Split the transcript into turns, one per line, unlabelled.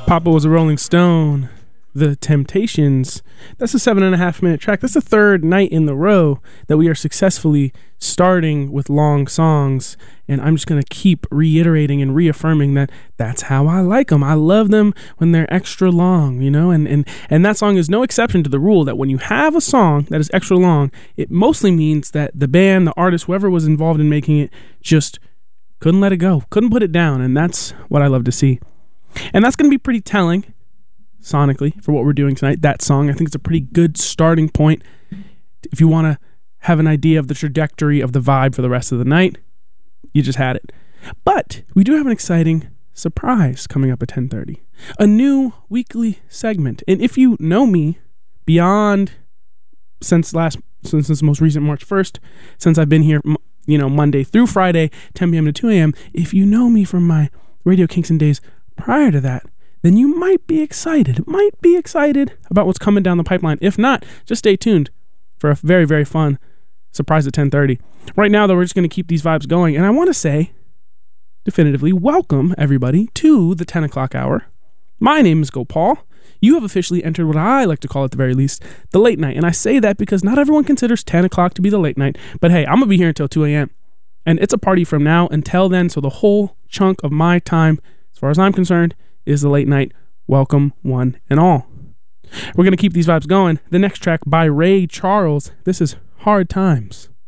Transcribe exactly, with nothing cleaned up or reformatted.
Papa was a Rolling Stone. The Temptations. That's a seven and a half minute track. That's the third night in the row that we are successfully starting with long songs. And I'm just going to keep reiterating and reaffirming that that's how I like them. I love them when they're extra long, you know, and, and, and that song is no exception to the rule that when you have a song that is extra long, it mostly means that the band, the artist, whoever was involved in making it just couldn't let it go, couldn't put it down. And that's what I love to see. And that's going to be pretty telling sonically for what we're doing tonight. That song, I think it's a pretty good starting point if you want to have an idea of the trajectory of the vibe for the rest of the night. You just had it. But we do have an exciting surprise coming up at ten thirty, a new weekly segment. And if you know me beyond since last since this most recent March first, since I've been here, you know, Monday through Friday, ten p.m. to two a.m., if you know me from my Radio Kingston days prior to that, then you might be excited, might be excited about what's coming down the pipeline. If not, just stay tuned for a very, very fun surprise at ten thirty. Right now, though, we're just going to keep these vibes going. And I want to say, definitively, welcome, everybody, to the ten o'clock hour. My name is Gopal. You have officially entered what I like to call, at the very least, the late night. And I say that because not everyone considers ten o'clock to be the late night. But hey, I'm going to be here until two a.m. And it's a party from now until then. So the whole chunk of my time, as far as I'm concerned, is the late night. Welcome, one and all. We're going to keep these vibes going. The next track by Ray Charles. This is Hard Times.